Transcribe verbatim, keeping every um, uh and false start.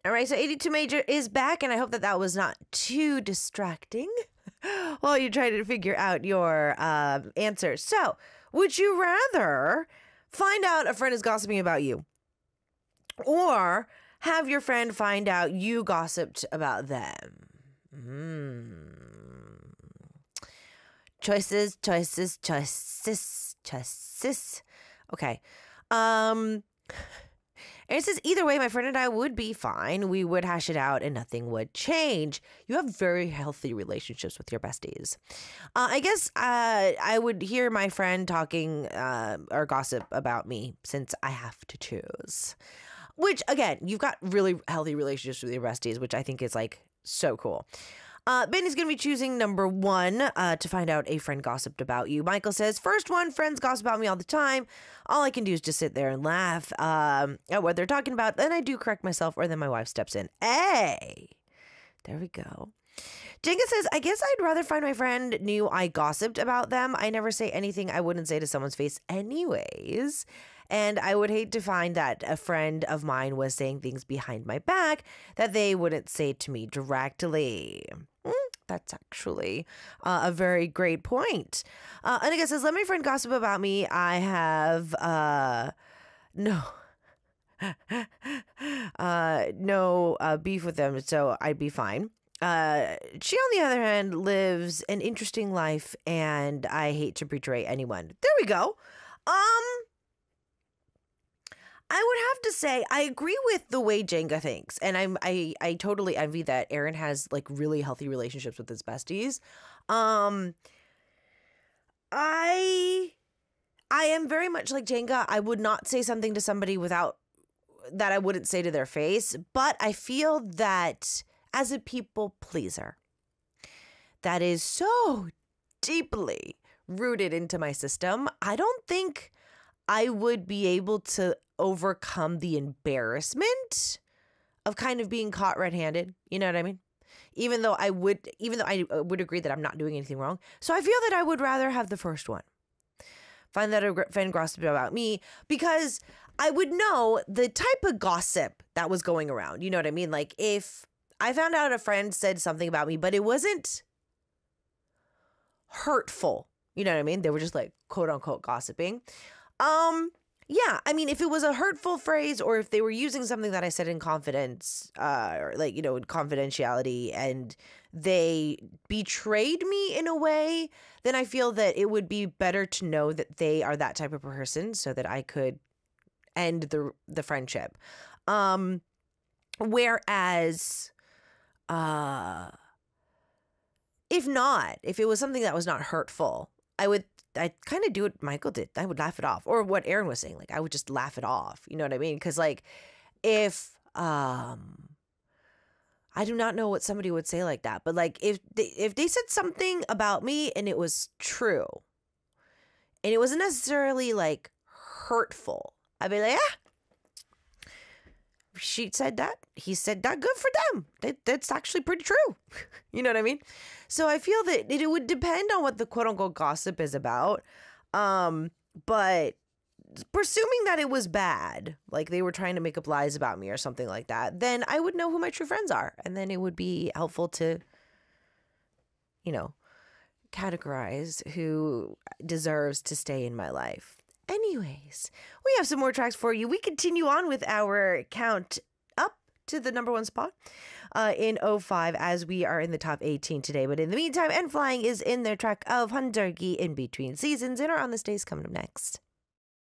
All right, so eighty-two Major is back, and I hope that that was not too distracting while you try to figure out your uh, answers. So, would you rather find out a friend is gossiping about you, or have your friend find out you gossiped about them? Mm. Choices, choices, choices, choices. Okay. Um... And it says, either way, my friend and I would be fine. We would hash it out and nothing would change. You have very healthy relationships with your besties. Uh, I guess uh, I would hear my friend talking uh, or gossip about me since I have to choose. Which, again, you've got really healthy relationships with your besties, which I think is like so cool. Uh, Benny's going to be choosing number one uh, to find out a friend gossiped about you. Michael says, first one, friends gossip about me all the time. All I can do is just sit there and laugh um, at what they're talking about. Then I do correct myself, or then my wife steps in. Hey, there we go. Jenga says, I guess I'd rather find my friend knew I gossiped about them. I never say anything I wouldn't say to someone's face anyways. And I would hate to find that a friend of mine was saying things behind my back that they wouldn't say to me directly. Mm, that's actually uh, a very great point. Uh, Anika says, let my friend gossip about me. I have uh, no... uh, no uh, beef with them, so I'd be fine. Uh, she, on the other hand, lives an interesting life, and I hate to betray anyone. There we go. Um, I would have to say I agree with the way Jenga thinks, and I'm I I totally envy that Aaron has like really healthy relationships with his besties. Um, I I am very much like Jenga. I would not say something to somebody without that I wouldn't say to their face, but I feel that as a people pleaser, that is so deeply rooted into my system, I don't think I would be able to overcome the embarrassment of kind of being caught red-handed. You know what I mean? Even though I would, even though I would agree that I'm not doing anything wrong. So I feel that I would rather have the first one. Find that a friend gossiped about me, because I would know the type of gossip that was going around. You know what I mean? Like if I found out a friend said something about me, but it wasn't hurtful. You know what I mean? They were just like quote unquote gossiping. Um, yeah, I mean, if it was a hurtful phrase, or if they were using something that I said in confidence, uh, or like, you know, in confidentiality, and they betrayed me in a way, then I feel that it would be better to know that they are that type of person so that I could end the the friendship. Um, whereas, uh, if not, if it was something that was not hurtful, I would I kind of do what Michael did. I would laugh it off, or what Aaron was saying. Like I would just laugh it off. You know what I mean? Because like, if um, I do not know what somebody would say like that, but like if they, if they said something about me and it was true, and it wasn't necessarily like hurtful, I'd be like, ah, she said that, he said that, good for them. That, that's actually pretty true. You know what I mean? So I feel that it, it would depend on what the quote unquote gossip is about. Um, but presuming that it was bad, like they were trying to make up lies about me or something like that, then I would know who my true friends are. And then it would be helpful to, you know, categorize who deserves to stay in my life. Anyways, we have some more tracks for you. We continue on with our count up to the number one spot uh, in oh five, as we are in the top eighteen today. But in the meantime, N Flying is in their track of Hundargi in between seasons, and our On This Day is coming up next.